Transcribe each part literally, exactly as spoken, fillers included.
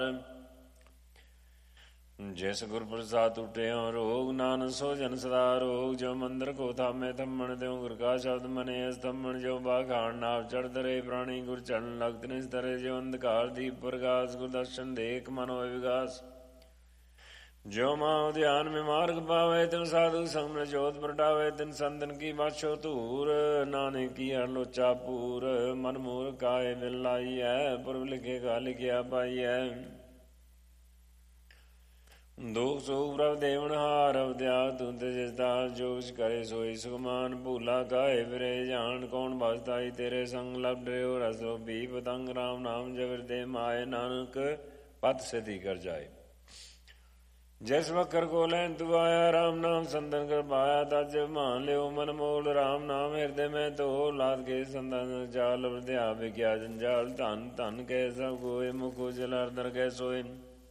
ਜਿਸ ਗੁਰ ਪ੍ਰਸਾਦ ਟੁੱਟਿਓ ਰੋਗ, ਨਾਨਕ ਸੋ ਜਨ ਸਦਾ ਰੋਗ। ਜੋ ਮੰਦਰ ਕੋ ਥਾਮੇ ਥੰਮਣ ਦਿਓ, ਗੁਰ ਕਾ ਸ਼ਬਦ ਮਨੇ ਅਸ ਥੰਮਣ। ਜੋ ਬਾਖਾਣ ਨਾਪ ਚੜ੍ਹਦ ਰਹੇ, ਪ੍ਰਾਣੀ ਗੁਰ ਚਰਨ ਲਗਤ ਨਿਸ ਤਰੇ। ਜੋ ਅੰਧਕਾਰ ਦੀਪ ਪ੍ਰਗਾਸ, ਗੁਰ ਦਰਸ਼ਨ ਦੇਖ ਮਨ ਹੋਏ ਵਿਗਾਸ। ਜੋ ਮਾਉ ਧਿਆਨ ਮੇ ਮਾਰਗ ਪਾਵੇ, ਤਿਨ ਸਾਧੂ ਸੰਗ ਨ ਜੋਤ ਪ੍ਰਟਾਵੇ। ਤਿਨ ਸੰਤਨ ਕੀ ਬਾਛੋ ਧੂਰ, ਨਾਨਕ ਕੀ ਹਰ ਲੋਚਾ ਪੂਰ। ਮਨ ਮੂਰ ਕਾਏ ਮਿਲ ਲਾਈਐ, ਪੁਰਬ ਲਿਖੇ ਕਾ ਲਿਖਿਆ ਪਾਈਐ। ਦੁਖ ਸੁਖ ਪ੍ਰਭ ਦੇਵਨਹਾਰ, ਅਵਦਿਆਸ ਤੂੰ ਤੇ ਜਿਸ ਦਾਸ। ਜੋ ਕੁਛ ਕਰੇ ਸੋਈ ਸੁਖਮਾਨ, ਭੂਲਾ ਕਾਏ ਫਿਰੇ ਜਾਣ। ਕੌਣ ਬਸਤਾਈ ਤੇਰੇ ਸੰਗ, ਲਬ ਡਰਿਓ ਰਸੋ ਵੀ ਪਤੰਗ। ਰਾਮ ਨਾਮ ਜਗਰ ਦੇ ਮਾਏ, ਨਾਨਕ ਪਤ ਸਿਧਿ ਕਰ ਜਾਏ। ਜਿਸ ਵਕਰ ਕੋ ਲੈਣ ਤੂੰ ਆਇਆ, ਰਾਮ ਨਾਮ ਸੰਤਨ ਕਰ ਪਾਇਆ। ਤਜ ਮਾਨ ਲਿਓ ਮਨ ਮੋਲ, ਰਾਮ ਨਾਮ ਹਿਰਦੇ ਮੈਂ ਧੋ। ਲਾਦ ਕੇ ਸੰਤਨ ਜਾਲ, ਵਰਧਿਆ ਵਿਗਿਆ ਜੰਜਾਲ। ਧਨ ਧਨ ਕਹਿ ਸਭ ਕੋਏ, ਮੁਖ ਉਜਲ ਹਰ ਗਏ ਸੋਏ।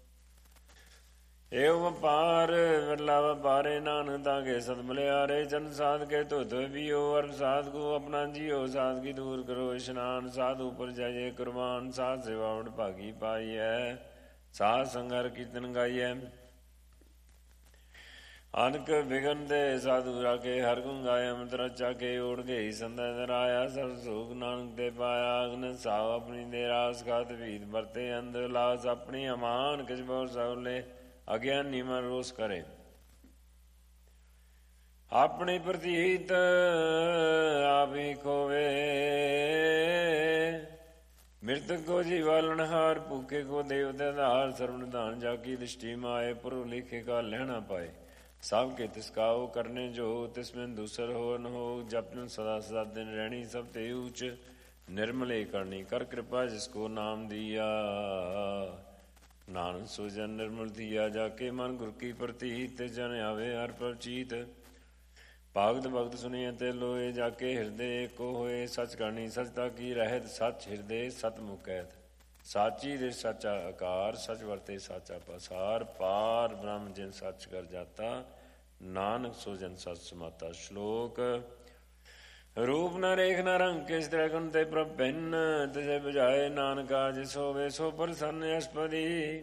ਏਉ ਵਪਾਰ ਵਿਰਲਾ ਵਪਾਰੇ, ਨਾਨਕ ਤਾਂ ਕੇ ਸਤ ਮਲਿਆਰੇ। ਚਰਨ ਸਾਧ ਕੇ ਧੁਤ ਪੀਓ, ਅਰਬ ਸਾਧ ਕੋ ਆਪਣਾ ਜੀਓ। ਸਾਧ ਕੀ ਦੂਰ ਕਰੋ ਇਸ਼ਨਾਨ, ਸਾਧ ਉਪਰ ਜਾਈਏ ਕੁਰਬਾਨ। ਸਾਧ ਸੇਵਾ ਵਡ ਭਾਗੀ ਪਾਈਐ, ਸਾਧ ਸੰਗਰ ਕੀਰਤਨ ਗਾਈਐ। ਅਨਕ ਵਿਗਨ ਦੇ ਸਾਧੂ ਰਾਖੇ, ਹਰ ਗੁਣ ਗਾਏ। ਅੰਮ੍ਰਿਤ ਰਚਾ ਕੇ ਓੜ ਗਈ, ਸੰਤਨ ਦਰਾਇਆ। ਸਰਬ ਸੁਖ ਨਾਨਕ ਤੇ ਪਾਇਆ। ਅਗਨ ਸਾਵ ਆਪਣੀ ਦੇ ਰਾਸ, ਖਾਤ ਵੀਤ ਵਰਤੇ ਅੰਦਰ ਲਾਸ। ਆਪਣੀ ਅਮਾਨ ਕਿਛ ਬਹੁ ਸਹੁਲੇ, ਅਗਿਆਨੀ ਮਨ ਰੋਸ ਕਰੇ। ਆਪਣੀ ਪ੍ਰਤੀਤ ਆਪ ਹੀ ਖੋਵੇ, ਮ੍ਰਿਤਕ ਕੋ ਜੀਵਾਲਣਹਾਰ। ਭੂਖੇ ਕੋ ਦੇਵ ਤੇ ਆਧਾਰ, ਸਰਵ ਨਿਧਾਨ ਜਾ ਕੀ ਦ੍ਰਿਸ਼ਟੀ ਮਾਏ। ਪੁਰਬ ਲਿਖੇ ਕਾ ਲੈਣਾ ਪਾਏ, ਸਭ ਕੇ ਤਿਸ ਕਾਉ ਕਰਨੇ ਜੋ। ਤਿਸ ਮੈਂ ਦੂਸਰ ਹੋ ਨ ਹੋ, ਜਪਨ ਸਦਾ ਸਦਾ ਦਿਨ ਰਹਿਣੀ। ਸਭ ਤੇ ਊਚ ਨਿਰਮਲੇ ਕਰਨੀ, ਕਰ ਕਿਰਪਾ ਜਿਸ ਕੋ ਨਾਮ ਦੀਆ। ਨਾਨਕ ਸੋ ਜਨ ਨਿਰਮਲ ਥੀਆ, ਜਾ ਕੇ ਮਨ ਗੁਰ ਕੀ ਪ੍ਰਤੀਤ। ਤੇ ਜਨ ਆਵੇ ਹਰ ਪ੍ਰਚੀਤ, ਭਾਗਤ ਭਗਤ ਸੁਣੀਏ ਤੇ ਲੋਏ। ਜਾ ਕੇ ਹਿਰਦੇ ਏਕੋ ਹੋਏ, ਸਚ ਕਰਨੀ ਸਚਤਾ ਕੀ ਰਹਿਤ। ਸਚ ਹਿਰਦੇ ਸਤ ਮੁਕੈਤ, ਸਾਚੀ ਦੇ ਸਾਚਾ ਆਕਾਰ। ਸਚ ਵਰਤੇ ਸਾਚਾ ਪਸਾਰ, ਪਾਰ ਬ੍ਰਹਮ ਜਿਨ ਸੱਚ ਕਰ ਜਾਤਾ। ਨਾਨਕ ਸੋ ਜਨ ਸਤ ਸਮਾਤਾ। ਸ਼ਲੋਕ ਰੂਪ ਨ ਰੇਖ ਨ ਰੰਗ, ਕਿਸ ਤਰ੍ਹਾਂ ਗੁਣ ਤੇ ਪ੍ਰਭ ਭਿੰਨ। ਤਿਸੇ ਬੁਝਾਏ ਨਾਨਕਾ, ਜਿਸ ਹੋਵੇ ਸੋ ਪ੍ਰਸੰਨ ਅਸਪਦੀ।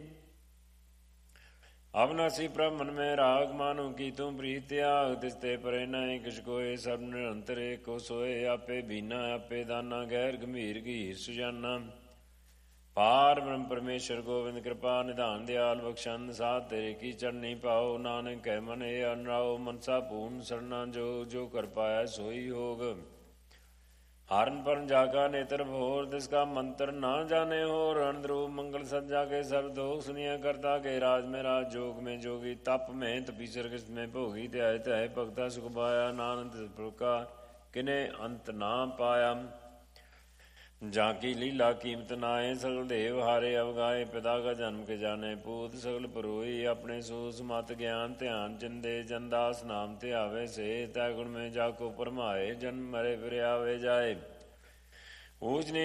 ਅਬਨਾਸੀ ਪ੍ਰਭ ਮਨ ਮੈਂ ਰਾਗ, ਮਾਨੋ ਕੀ ਤੂੰ ਪ੍ਰੀਤ ਤਿਆਗ। ਤਿਸ ਤੇ ਪਰੇ ਨਹੀਂ ਕਿਛ ਕੋਏ, ਸਭ ਨਿਰੰਤਰ ਏਕੋ ਸੋਏ। ਆਪੇ ਬੀਨਾ ਆਪੇ ਦਾਨਾ, ਗੈਰ ਗੰਭੀਰ ਗਹੀਰ ਸੁਜਾਨਾ। ਪਾਰ ਬ੍ਰਹਮ ਪਰਮੇਸ਼ਰ ਗੋਬਿੰਦ, ਕਿਰਪਾ ਨਿਧਾਨ ਦਿਆਲ ਬਖਸ਼ੰਦ। ਸਾਧ ਤੇਰੇ ਕੀ ਚਰਨੀ ਪਾਓ, ਨਾਨਕ ਕਹਿ ਮਨ ਏ ਅਨਰਾਓ। ਮਨਸਾ ਪੂਰਨ ਸਰਨਾ ਜੋ, ਜੋ ਕਰ ਪਾਇਆ ਸੋਈ ਹੋਗ। ਹਾਰਨ ਪਰਨ ਜਾਗਾ ਨੇਤਰ ਭੋਰ, ਤਿਸ ਕਾ ਮੰਤਰ ਨਾ ਜਾਣੇ ਹੋਰ। ਅਨਦਰੂਪ ਮੰਗਲ ਸज्जा के सब दोग, सुनिया करता के राज में राज। जोग में जोगी, तप में तपीसर, किस में भोगी। त्याय त्याय भगता सुख पाया, नानक तिस प्रभु का किने अंत ना पाया। जाकी लीला कीमत नाए, सगल देव हारे अवगाए। पिता का जन्म के जाने पूत, सगल परोई। अपने सूस मत ज्ञान ध्यान चिंदे। जनदास नाम ते आवे से, तै गुण में जाको परमाए। जन्म मरे फिर आवे जाए। ऊच